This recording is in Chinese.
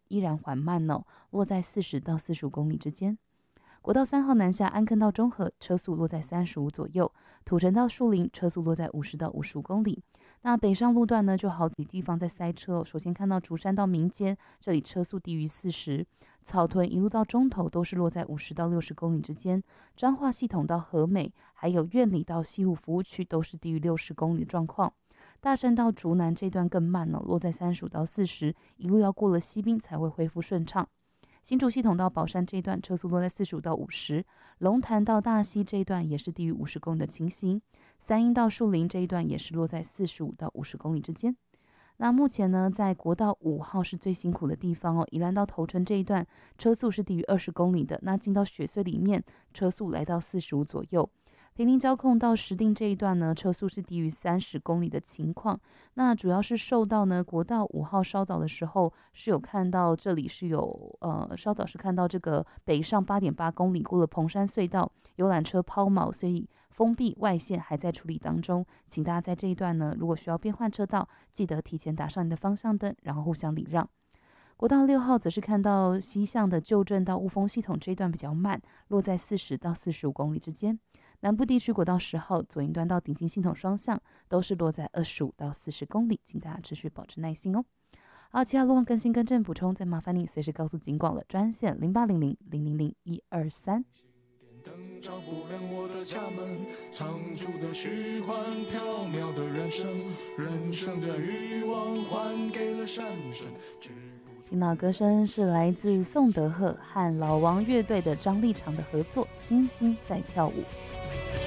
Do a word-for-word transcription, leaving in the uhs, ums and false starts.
依然缓慢哦，落在四十到四十五公里之间。国道三号南下安坑到中和，车速落在三十五左右；土城到树林，车速落在五十到五十五公里。那北上路段呢，就好几地方在塞车哦。首先看到竹山到民间，这里车速低于四十；草屯一路到中头都是落在五十到六十公里之间。彰化系统到和美，还有苑里到西湖服务区都是低于六十公里的状况。大山到竹南这段更慢哦，落在三十五到四十，一路要过了西滨才会恢复顺畅。新竹系统到宝山这一段车速落在四十五到五十，龙潭到大溪这一段也是低于五十公里的情形，三鹰到树林这一段也是落在四十五到五十公里之间。那目前呢，在国道五号是最辛苦的地方哦，宜兰到头城这一段车速是低于二十公里的，那进到雪隧里面车速来到四十五左右。坪林交控到石碇这一段呢，车速是低于三十公里的情况。那主要是受到呢国道五号稍早的时候是有看到这里是有呃稍早是看到这个北上八点八公里过了蓬山隧道，游览车抛锚，所以封闭外线还在处理当中。请大家在这一段呢，如果需要变换车道，记得提前打上你的方向灯，然后互相礼让。国道六号则是看到西向的旧镇到雾峰系统这一段比较慢，落在四十到四十五公里之间。南部地区国道十号左营端到顶金系统双向都是落在二十五到四十公里，请大家持续保持耐心哦。好，其他路况更新更正补充，再麻烦你随时告诉警广了，专线零八零零零零零一二三。 灯照不亮我的家门，藏住的虚幻缥缈的人生，人生的欲望还给了山神。 听到歌声是来自宋德赫和老王乐队的张立场的合作《星星在跳舞》。